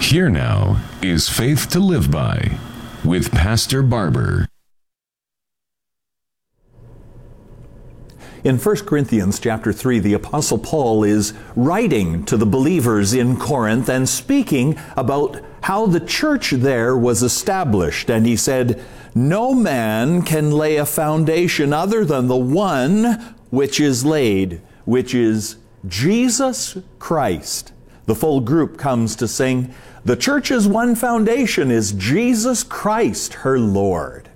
Here now is Faith to Live By with Pastor Barber. In 1 Corinthians chapter 3, the Apostle Paul is writing to the believers in Corinth and speaking about how the church there was established. And he said, "No man can lay a foundation other than the one which is laid, which is Jesus Christ." The full group comes to sing, "The church's one foundation is Jesus Christ, her Lord."